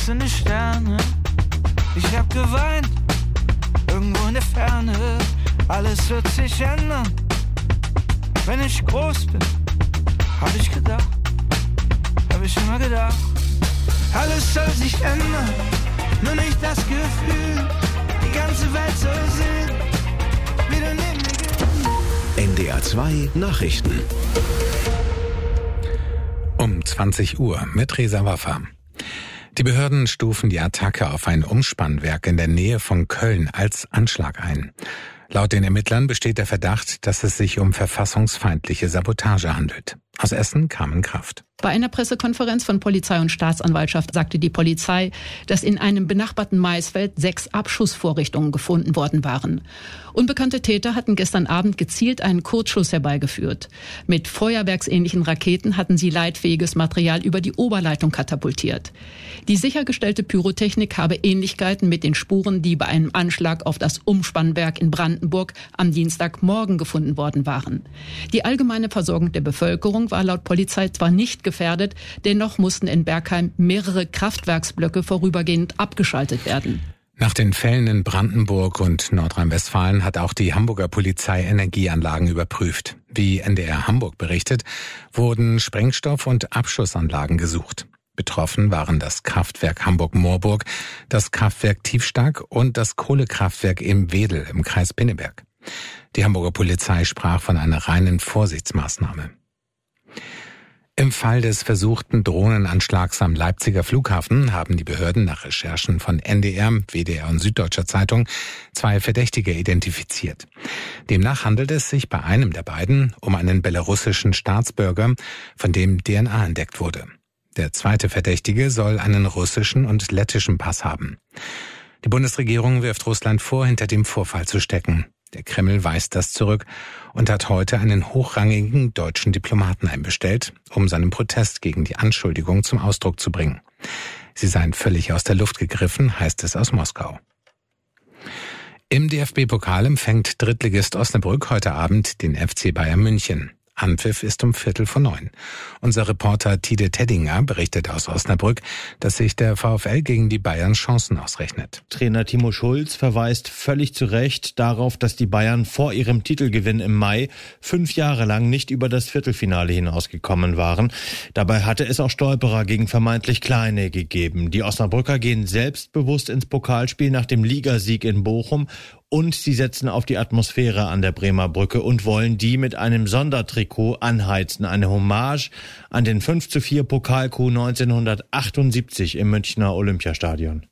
glitzernde Sterne. Ich hab geweint, irgendwo in der Ferne. Alles wird sich ändern, wenn ich groß bin. Hab ich gedacht, hab ich immer gedacht. Alles soll sich ändern, nur nicht das Gefühl. Die ganze Welt soll sehen, wie du neben mir gehst. NDR 2 Nachrichten. Um 20 Uhr mit Reza Waffa. Die Behörden stufen die Attacke auf ein Umspannwerk in der Nähe von Köln als Anschlag ein. Laut den Ermittlern besteht der Verdacht, dass es sich um verfassungsfeindliche Sabotage handelt. Aus Essen kam Kraft. Bei einer Pressekonferenz von Polizei und Staatsanwaltschaft sagte die Polizei, dass in einem benachbarten Maisfeld 6 Abschussvorrichtungen gefunden worden waren. Unbekannte Täter hatten gestern Abend gezielt einen Kurzschuss herbeigeführt. Mit feuerwerksähnlichen Raketen hatten sie leitfähiges Material über die Oberleitung katapultiert. Die sichergestellte Pyrotechnik habe Ähnlichkeiten mit den Spuren, die bei einem Anschlag auf das Umspannwerk in Brandenburg am Dienstagmorgen gefunden worden waren. Die allgemeine Versorgung der Bevölkerung war laut Polizei zwar nicht gefährdet, dennoch mussten in Bergheim mehrere Kraftwerksblöcke vorübergehend abgeschaltet werden. Nach den Fällen in Brandenburg und Nordrhein-Westfalen hat auch die Hamburger Polizei Energieanlagen überprüft. Wie NDR Hamburg berichtet, wurden Sprengstoff- und Abschussanlagen gesucht. Betroffen waren das Kraftwerk Hamburg-Moorburg, das Kraftwerk Tiefstark und das Kohlekraftwerk im Wedel im Kreis Pinneberg. Die Hamburger Polizei sprach von einer reinen Vorsichtsmaßnahme. Im Fall des versuchten Drohnenanschlags am Leipziger Flughafen haben die Behörden nach Recherchen von NDR, WDR und Süddeutscher Zeitung 2 Verdächtige identifiziert. Demnach handelt es sich bei einem der beiden um einen belarussischen Staatsbürger, von dem DNA entdeckt wurde. Der zweite Verdächtige soll einen russischen und lettischen Pass haben. Die Bundesregierung wirft Russland vor, hinter dem Vorfall zu stecken. Der Kreml weist das zurück und hat heute einen hochrangigen deutschen Diplomaten einbestellt, um seinen Protest gegen die Anschuldigung zum Ausdruck zu bringen. Sie seien völlig aus der Luft gegriffen, heißt es aus Moskau. Im DFB-Pokal empfängt Drittligist Osnabrück heute Abend den FC Bayern München. Anpfiff ist um 8:45. Unser Reporter Tide Teddinger berichtet aus Osnabrück, dass sich der VfL gegen die Bayern Chancen ausrechnet. Trainer Timo Schulz verweist völlig zu Recht darauf, dass die Bayern vor ihrem Titelgewinn im Mai 5 Jahre lang nicht über das Viertelfinale hinausgekommen waren. Dabei hatte es auch Stolperer gegen vermeintlich Kleine gegeben. Die Osnabrücker gehen selbstbewusst ins Pokalspiel nach dem Ligasieg in Bochum. Und sie setzen auf die Atmosphäre an der Bremer Brücke und wollen die mit einem Sondertrikot anheizen. Eine Hommage an den 5:4 Pokalcoup 1978 im Münchner Olympiastadion.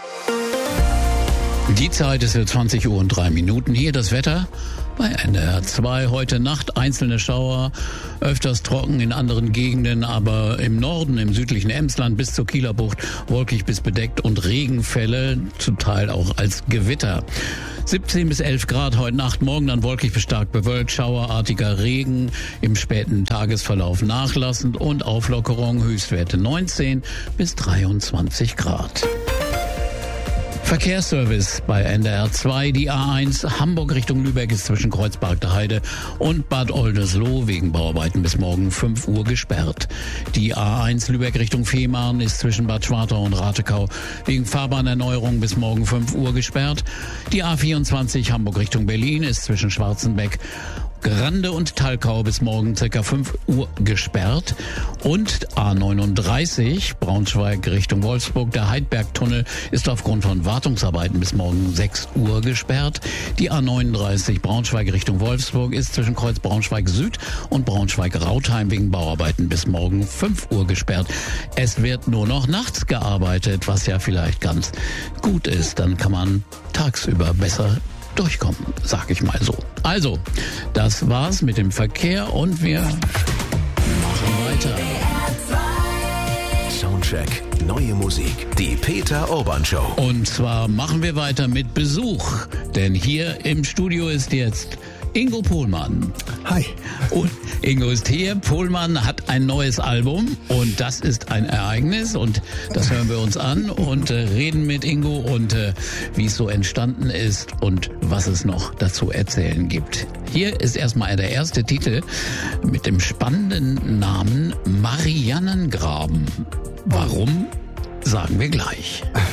Die Zeit ist jetzt 20:03. Hier das Wetter bei NDR 2. Heute Nacht einzelne Schauer, öfters trocken in anderen Gegenden, aber im Norden, im südlichen Emsland bis zur Kieler Bucht wolkig bis bedeckt und Regenfälle, zum Teil auch als Gewitter. 17 bis 11 Grad heute Nacht, morgen dann wolkig bis stark bewölkt, schauerartiger Regen, im späten Tagesverlauf nachlassend und Auflockerung, Höchstwerte 19 bis 23 Grad. Verkehrsservice bei NDR 2. Die A1 Hamburg Richtung Lübeck ist zwischen Kreuzberg der Heide und Bad Oldesloe wegen Bauarbeiten bis morgen 5 Uhr gesperrt. Die A1 Lübeck Richtung Fehmarn ist zwischen Bad Schwartau und Ratekau wegen Fahrbahnerneuerung bis morgen 5 Uhr gesperrt. Die A24 Hamburg Richtung Berlin ist zwischen Schwarzenbeck, Grande und Talkau bis morgen ca. 5 Uhr gesperrt. Und A39 Braunschweig Richtung Wolfsburg, der Heidbergtunnel ist aufgrund von Wartungsarbeiten bis morgen 6 Uhr gesperrt. Die A39 Braunschweig Richtung Wolfsburg ist zwischen Kreuz Braunschweig Süd und Braunschweig Rautheim wegen Bauarbeiten bis morgen 5 Uhr gesperrt. Es wird nur noch nachts gearbeitet, was ja vielleicht ganz gut ist. Dann kann man tagsüber besser durchkommen, sag ich mal so. Also, das war's mit dem Verkehr und wir machen weiter. Soundcheck, neue Musik, die Peter Urban Show. Und zwar machen wir weiter mit Besuch, denn hier im Studio ist jetzt Ingo Pohlmann. Hi. Und Ingo ist hier. Pohlmann hat ein neues Album und das ist ein Ereignis und das hören wir uns an und reden mit Ingo und wie es so entstanden ist und was es noch dazu erzählen gibt. Hier ist erstmal der erste Titel mit dem spannenden Namen Mariannengraben. Warum sagen wir gleich.